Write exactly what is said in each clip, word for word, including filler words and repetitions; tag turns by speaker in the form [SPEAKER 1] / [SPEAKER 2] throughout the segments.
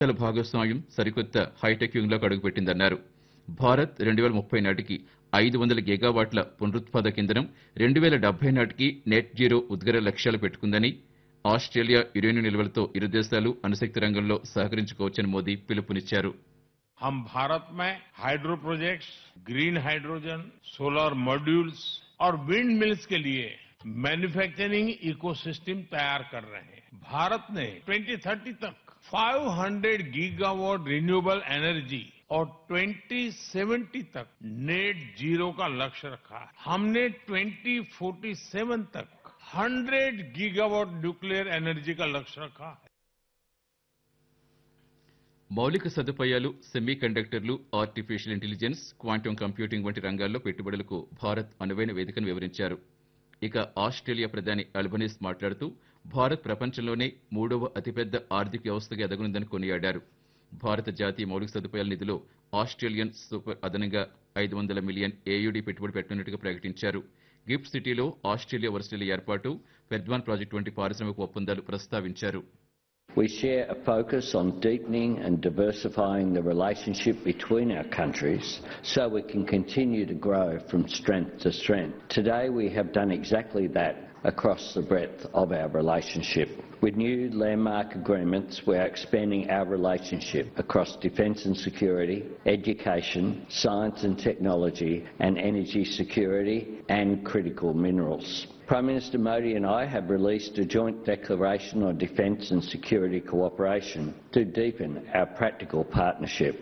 [SPEAKER 1] దేశాల భాగస్వామ్యం సరికొత్త హైటెక్ యుగంలోకి అడుగుపెట్టిందన్నారు. భారత్ రెండు వేల ముప్పై నాటికి ఐదు వందల గిగావాట్ల పునరుత్పాదక ఇంధనం, రెండు వేల డెబ్బై నాటికి నెట్ జీరో ఉద్గార లక్ష్యాలు పెట్టుకుందని, ఆస్ట్రేలియా యురేనియం నిల్వలతో ఇరు దేశాలు అణుశక్తి రంగంలో సహకరించుకోవచ్చని మోదీ పిలుపునిచ్చారు.
[SPEAKER 2] हम भारत में hydro projects, green hydrogen, solar modules और विंड मिल्स के लिए मैन्युफैक्चरिंग इकोसिस्टम तैयार कर रहे हैं. भारत ने ट्वेंटी थर्टी तक पाँच सौ गीगावाट रिन्यूएबल एनर्जी और ट्वेंटी सेवेंटी तक नेट जीरो का लक्ष्य रखा है. हमने ट्वेंटी फोर्टी सेवन तक हंड्रेड गीगावाट न्यूक्लियर एनर्जी का लक्ष्य रखा है.
[SPEAKER 1] మౌలిక సదుపాయాలు, సెమీ కండక్టర్లు, ఆర్టిఫిషియల్ ఇంటెలిజెన్స్, క్వాంటమ్ కంప్యూటింగ్ వంటి రంగాల్లో పెట్టుబడులకు భారత్ అనువైన వేదికను వివరించారు. ఇక ఆస్ట్రేలియా ప్రధాని అల్బనీస్ మాట్లాడుతూ భారత్ ప్రపంచంలోనే మూడవ అతిపెద్ద ఆర్థిక వ్యవస్థగా ఎదగనుందని కొనియాడారు. భారత జాతీయ మౌలిక సదుపాయాల నిధిలో ఆస్ట్రేలియన్ సూపర్ అదనంగా ఐదు వందల మిలియన్ ఏయుడీ పెట్టుబడి పెట్టనున్నట్టుగా ప్రకటించారు. గిఫ్ట్ సిటీలో ఆస్ట్రేలియా వర్సిటీల ఏర్పాటు, పెర్ద్వాన్ ప్రాజెక్టు వంటి పారిశ్రామిక ఒప్పందాలు ప్రస్తావించారు.
[SPEAKER 3] We share a focus on deepening and diversifying the relationship between our countries so we can continue to grow from strength to strength. Today we have done exactly that across the breadth of our relationship. With new landmark agreements, we are expanding our relationship across defence and security, education, science and technology, and energy security and critical minerals. Prime Minister Modi and I have released a joint declaration on defence and security cooperation to deepen our practical partnership.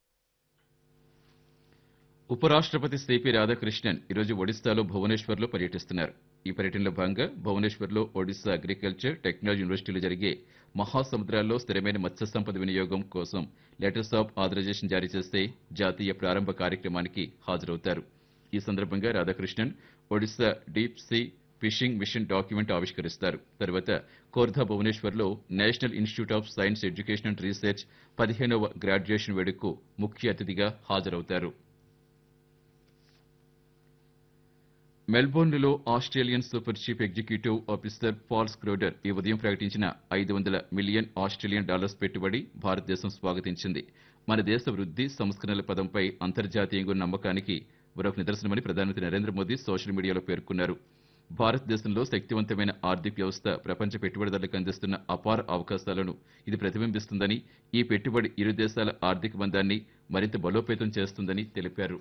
[SPEAKER 1] ఉపరాష్ట్రపతి CP Radhakrishnan ఈరోజు ఒడిశాలో భువనేశ్వర్లో పర్యటిస్తున్నారు. ఈ పర్యటనలో భాగంగా భువనేశ్వర్లో Odisha agriculture technology యూనివర్సిటీలో జరిగే మహాసముద్రాల్లో స్థిరమైన మత్స్య సంపద వినియోగం కోసం లెటర్స్ ఆఫ్ ఆథరైజేషన్ జారీ చేసే జాతీయ ప్రారంభ కార్యక్రమానికి హాజరవుతారు. ఈ సందర్భంగా Radhakrishnan Odisha deep sea fishing machine document ఆవిష్కరిస్తారు. తర్వాత Khordha భువనేశ్వర్లో national institute of science education and research పదిహేనవ గ్రాడ్యుయేషన్ వేడుకకు ముఖ్య అతిథిగా హాజరవుతారు. మెల్బోర్న్లో Australian super chief executive officer Paul స్క్రోడర్ ఈ ఉదయం ప్రకటించిన ఐదు వందల మిలియన్ ఆస్ట్రేలియన్ డాలర్స్ పెట్టుబడి భారతదేశం స్వాగతించింది. మన దేశ వృద్ధి సంస్కరణల పదంపై అంతర్జాతీయంగా ఉన్న నమ్మకానికి మరొక నిదర్శనమని ప్రధానమంత్రి నరేంద్ర మోదీ సోషల్ మీడియాలో పేర్కొన్నారు. భారతదేశంలో శక్తివంతమైన ఆర్థిక వ్యవస్థ ప్రపంచ పెట్టుబడిదారులకు అందిస్తున్న అపార అవకాశాలను ఇది ప్రతిబింబిస్తుందని, ఈ పెట్టుబడి ఇరు దేశాల ఆర్థిక బంధాన్ని మరింత బలోపేతం చేస్తుందని తెలిపారు.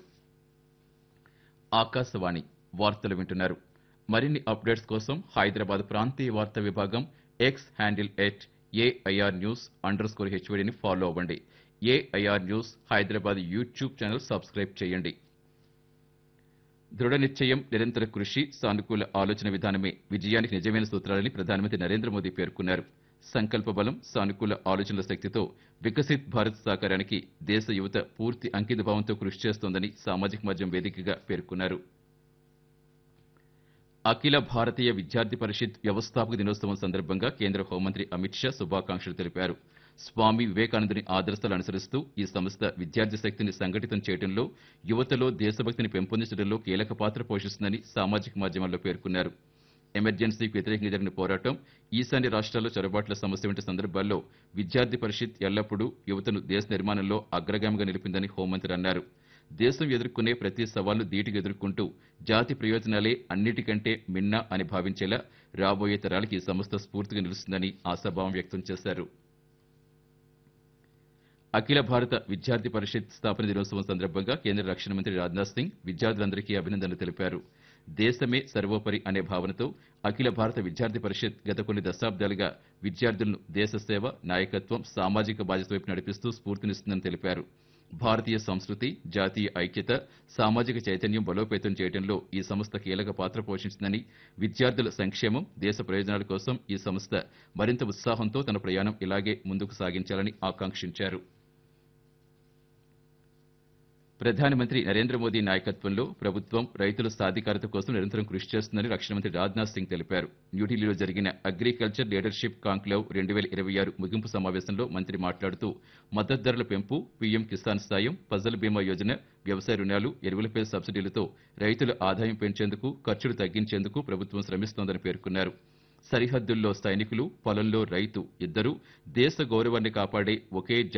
[SPEAKER 1] ఆకాశవాణి వార్తలు వింటున్నారు. మరిన్ని అప్డేట్స్ కోసం హైదరాబాద్ ప్రాంతీయ వార్తా విభాగం X handle at AIR news under score హెచ్వీడీని follow అవ్వండి. AIR news Hyderabad YouTube channel subscribe చేయండి. దృఢ నిశ్చయం, నిరంతర కృషి, సానుకూల ఆలోచన విధానమే విజయానికి నిజమైన సూత్రాలని ప్రధానమంత్రి నరేంద్ర మోదీ పేర్కొన్నారు. సంకల్ప బలం, సానుకూల ఆలోచనల శక్తితో వికసిత్ భారత్ సాకారానికి దేశ యువత పూర్తి అంకిత భావంతో కృషి చేస్తోందని సామాజిక మాధ్యమం వేదికగా పేర్కొన్నారు. అఖిల భారతీయ విద్యార్థి పరిషత్ వ్యవస్థాపక దినోత్సవం సందర్భంగా కేంద్ర హోంమంత్రి అమిత్ షా శుభాకాంక్షలు తెలిపారు. స్వామి వివేకానందుని ఆదర్శాలు అనుసరిస్తూ ఈ సంస్థ విద్యార్థి శక్తిని సంఘటితం చేయడంలో, యువతలో దేశభక్తిని పెంపొందించడంలో కీలక పాత్ర పోషిస్తుందని సామాజిక మాధ్యమాల్లో పేర్కొన్నారు. ఎమర్జెన్సీకి వ్యతిరేకంగా జరిగిన పోరాటం, ఈశాన్య రాష్ట్రాల్లో చొరబాట్ల సమస్య వంటి సందర్భాల్లో విద్యార్థి పరిషత్ ఎల్లప్పుడూ యువతను దేశ నిర్మాణంలో అగ్రగామిగా నిలిపిందని హోంమంత్రి అన్నారు. దేశం ఎదుర్కొనే ప్రతి సవాల్ను ధీటుగా ఎదుర్కొంటూ జాతి ప్రయోజనాలే అన్నిటికంటే మిన్న అని భావించేలా రాబోయే తరాలకి ఈ సంస్థ స్ఫూర్తిగా నిలుస్తుందని ఆశాభావం వ్యక్తం చేశారు. అఖిల భారత విద్యార్థి పరిషత్ స్థాపన దినోత్సవం సందర్భంగా కేంద్ర రక్షణ మంత్రి రాజ్నాథ్ సింగ్ విద్యార్థులందరికీ అభినందనలు తెలిపారు. దేశమే సర్వోపరి అనే భావనతో అఖిల భారత విద్యార్థి పరిషత్ గత కొన్ని దశాబ్దాలుగా విద్యార్థులను దేశ సేవ, నాయకత్వం, సామాజిక బాధ్యత వైపు నడిపిస్తూ స్ఫూర్తినిస్తుందని తెలిపారు. భారతీయ సంస్కృతి, జాతీయ ఐక్యత, సామాజిక చైతన్యం బలోపేతం చేయడంలో ఈ సంస్థ కీలక పాత్ర పోషించిందని, విద్యార్థుల సంక్షేమం, దేశ ప్రయోజనాల కోసం ఈ సంస్థ మరింత ఉత్సాహంతో తన ప్రయాణం ఇలాగే ముందుకు సాగించాలని ఆకాంక్షించారు. ప్రధానమంత్రి నరేంద్ర మోదీ నాయకత్వంలో ప్రభుత్వం రైతుల సాధికారత కోసం నిరంతరం కృషి చేస్తుందని రక్షణ మంత్రి రాజ్నాథ్ సింగ్ తెలిపారు. న్యూఢిల్లీలో జరిగిన అగ్రికల్చర్ లీడర్షిప్ కాంక్లేవ్ రెండు వేల ఇరవై ఆరు ముగింపు సమావేశంలో మంత్రి మాట్లాడుతూ మద్దతు ధరల పెంపు, పీఎం కిసాన్ సాయం, ఫసల్ బీమా యోజన, వ్యవసాయ రుణాలు, ఎరువులపై సబ్సిడీలతో రైతుల ఆదాయం పెంచేందుకు, ఖర్చులు తగ్గించేందుకు ప్రభుత్వం శ్రమిస్తోందని పేర్కొన్నారు. సరిహద్దుల్లో సైనికులు పొలంలో రైతు ఇద్దరూ దేశ గౌరవాన్ని కాపాడే ఒకే